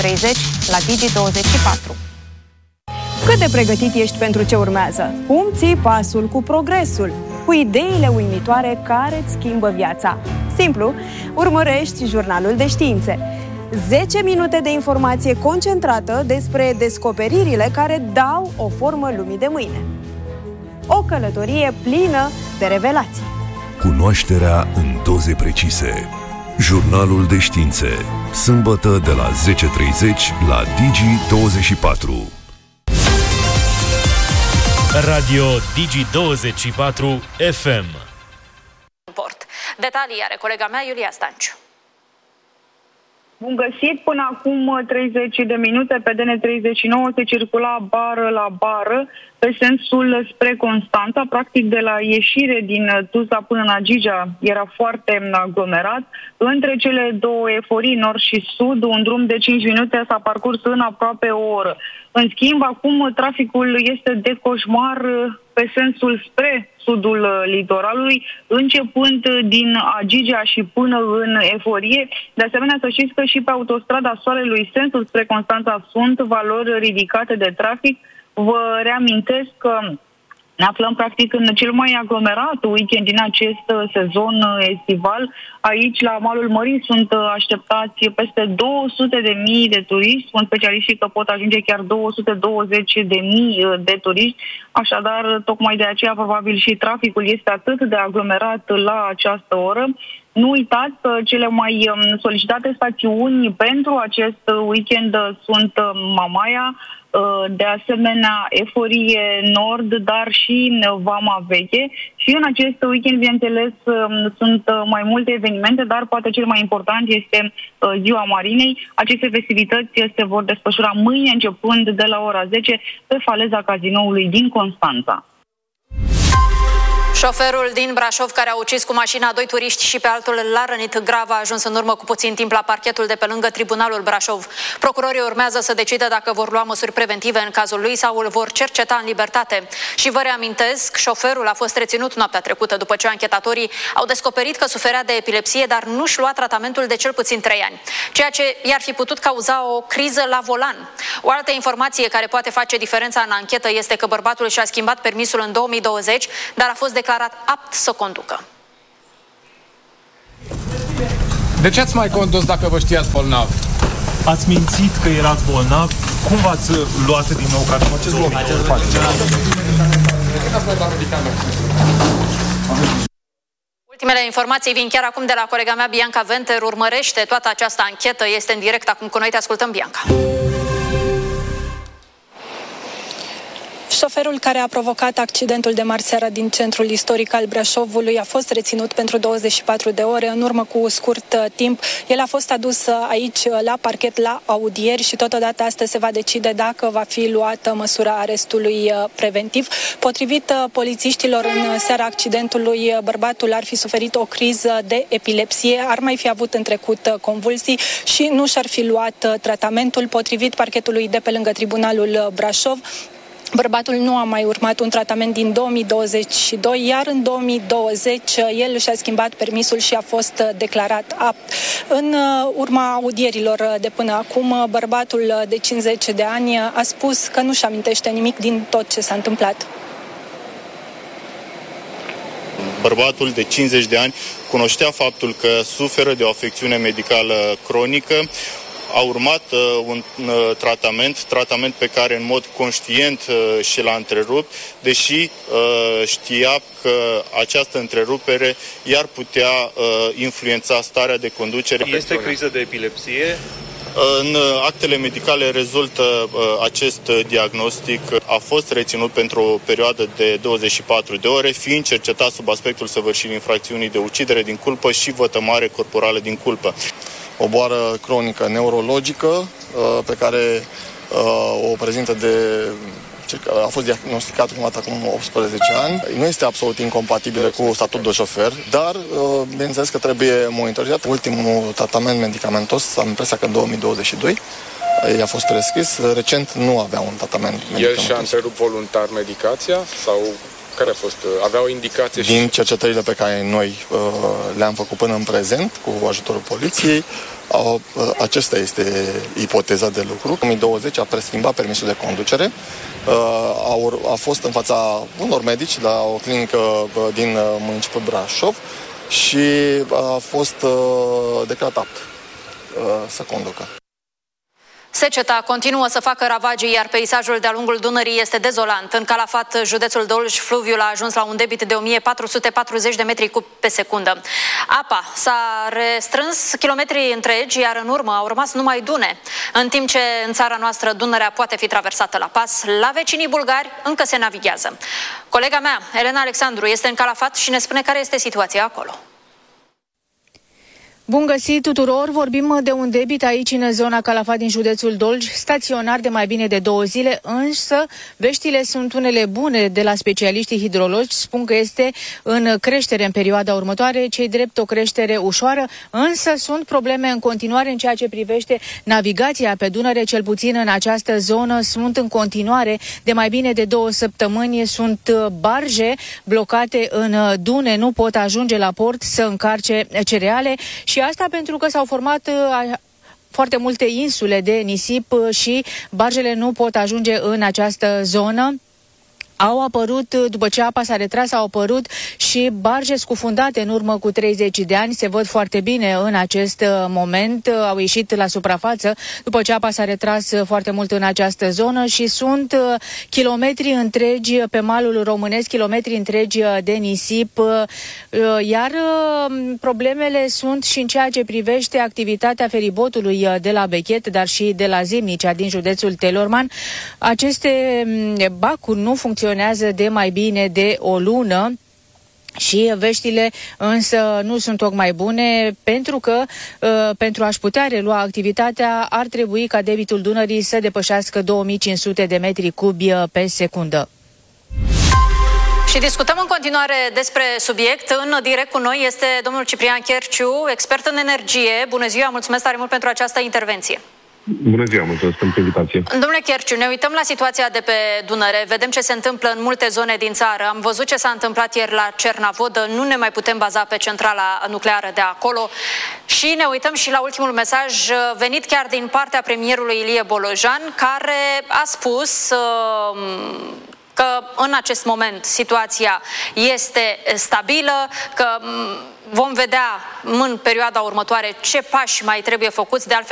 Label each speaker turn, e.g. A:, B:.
A: la Digi24. Cât de pregătit ești pentru ce urmează? Cum ții pasul cu progresul? Cu ideile uimitoare care îți schimbă viața? Simplu, urmărești Jurnalul de Științe. 10 minute de informație concentrată despre descoperirile care dau o formă lumii de mâine. O călătorie plină de revelații.
B: Cunoașterea în doze precise. Jurnalul de Științe. Sâmbătă de la 10:30 la Digi24.
C: Radio Digi24 FM.
A: Detalii are colega mea Iulia Stanciu.
D: Bun găsit! Până acum 30 de minute pe DN39 se circula bară la bară pe sensul spre Constanța, practic de la ieșire din Tuzla până în Agigea era foarte aglomerat. Între cele două eforii, nord și sud, un drum de 5 minute s-a parcurs în aproape o oră. În schimb, acum traficul este de coșmar pe sensul spre sudul litoralului, începând din Agigea și până în Eforie. De asemenea, să știți că și pe autostrada Soarelui, sensul spre Constanța, sunt valori ridicate de trafic. Vă reamintesc că ne aflăm practic în cel mai aglomerat weekend din acest sezon estival. Aici, la malul mării, sunt așteptați peste 200.000 de turiști. Spun specialiștii că pot ajunge chiar 220.000 de turiști. Așadar, tocmai de aceea, probabil și traficul este atât de aglomerat la această oră. Nu uitați că cele mai solicitate stațiuni pentru acest weekend sunt Mamaia, de asemenea Eforie Nord, dar și Vama Veche. Și în acest weekend, bineînțeles, sunt mai multe evenimente, dar poate cel mai important este Ziua Marinei. Aceste festivități se vor desfășura mâine, începând de la ora 10, pe faleza cazinoului din Constanța.
A: Șoferul din Brașov care a ucis cu mașina 2 turiști și pe altul l-a rănit grav a ajuns în urmă cu puțin timp la parchetul de pe lângă Tribunalul Brașov. Procurorii urmează să decidă dacă vor lua măsuri preventive în cazul lui sau îl vor cerceta în libertate. Și vă reamintesc, șoferul a fost reținut noaptea trecută după ce anchetatorii au descoperit că suferea de epilepsie, dar nu-și lua tratamentul de cel puțin 3 ani, ceea ce i-ar fi putut cauza o criză la volan. O altă informație care poate face diferența în anchetă este că bărbatul și-a schimbat permisul în 2020, dar a fost declarat apt să conducă.
E: De ce ați mai condus dacă vă știați bolnav?
C: Ați mințit că erați bolnav? Cum v-ați luat din nou? Că faceți
A: Ultimele informații vin chiar acum de la colega mea Bianca Venter. Urmărește toată această anchetă, este în direct acum cu noi. Te ascultăm, Bianca.
F: Șoferul care a provocat accidentul de marseară din centrul istoric al Brașovului a fost reținut pentru 24 de ore. În urmă cu scurt timp, el a fost adus aici la parchet la audieri și totodată astăzi se va decide dacă va fi luată măsura arestului preventiv. Potrivit polițiștilor, în seara accidentului, bărbatul ar fi suferit o criză de epilepsie, ar mai fi avut în trecut convulsii și nu și-ar fi luat tratamentul. Potrivit parchetului de pe lângă Tribunalul Brașov, bărbatul nu a mai urmat un tratament din 2022, iar în 2020 el și-a schimbat permisul și a fost declarat apt. În urma audierilor de până acum, bărbatul de 50 de ani a spus că nu-și amintește nimic din tot ce s-a întâmplat.
G: Bărbatul de 50 de ani cunoștea faptul că suferă de o afecțiune medicală cronică. A urmat un tratament pe care în mod conștient și l-a întrerupt, deși știa că această întrerupere i-ar putea influența starea de conducere.
H: Este criză de epilepsie?
G: În actele medicale rezultă acest diagnostic. A fost reținut pentru o perioadă de 24 de ore, fiind cercetat sub aspectul săvârșirii infracțiunii de ucidere din culpă și vătămare corporală din culpă.
I: O boală cronică neurologică pe care o prezintă a fost diagnosticat prima dată acum 18 ani. Nu este absolut incompatibilă cu statutul de șofer, dar bineînțeles că trebuie monitorizat. Ultimul tratament medicamentos, am impresia că în 2022, i-a fost prescris. Recent nu avea un tratament medicamentos.
E: El și-a întrerupt voluntar medicația sau care a fost? Avea o indicație?
I: Din cercetările pe care noi le-am făcut până în prezent, cu ajutorul poliției, Acesta este ipoteza de lucru. În 2020 a preschimbat permisul de conducere. A fost în fața unor medici la o clinică din municipiul Brașov și a fost declarat apt să conducă.
A: Seceta continuă să facă ravagii, iar peisajul de-a lungul Dunării este dezolant. În Calafat, județul Dolj, fluviul a ajuns la un debit de 1440 de metri cub pe secundă. Apa s-a restrâns kilometri întregi, iar în urmă au rămas numai dune. În timp ce în țara noastră Dunărea poate fi traversată la pas, la vecinii bulgari încă se navighează. Colega mea, Elena Alexandru, este în Calafat și ne spune care este situația acolo.
H: Bun găsit tuturor! Vorbim de un debit aici în zona Calafat din județul Dolj, staționar de mai bine de 2 zile, însă veștile sunt unele bune de la specialiștii hidrologi, spun că este în creștere în perioada următoare, cei drept o creștere ușoară, însă sunt probleme în continuare în ceea ce privește navigația pe Dunăre, cel puțin în această zonă sunt în continuare de mai bine de 2 săptămâni, sunt barje blocate în dune, nu pot ajunge la port să încarce cereale. Și asta pentru că s-au format foarte multe insule de nisip și barjele nu pot ajunge în această zonă. Au apărut, după ce apa s-a retras, au apărut și barje scufundate în urmă cu 30 de ani. Se văd foarte bine în acest moment. Au ieșit la suprafață după ce apa s-a retras foarte mult în această zonă și sunt kilometri întregi pe malul românesc, kilometri întregi de nisip. Iar problemele sunt și în ceea ce privește activitatea feribotului de la Bechet, dar și de la Zimnicea din județul Telorman. Aceste bacuri nu funcționează de mai bine de o lună și veștile însă nu sunt tocmai bune pentru că pentru a-și putea relua activitatea ar trebui ca debitul Dunării să depășească 2500 de metri cubi pe secundă.
A: Și discutăm în continuare despre subiect. În direct cu noi este domnul Ciprian Cherciu, expert în energie. Bună ziua, mulțumesc tare mult pentru această intervenție.
J: Bună ziua, mulțumesc pentru invitație.
A: Domnule Cherciu, ne uităm la situația de pe Dunăre, vedem ce se întâmplă în multe zone din țară. Am văzut ce s-a întâmplat ieri la Cernavodă, nu ne mai putem baza pe centrala nucleară de acolo. Și ne uităm și la ultimul mesaj venit chiar din partea premierului Ilie Bolojan, care a spus că în acest moment situația este stabilă, că vom vedea în perioada următoare ce pași mai trebuie făcuți, de altfel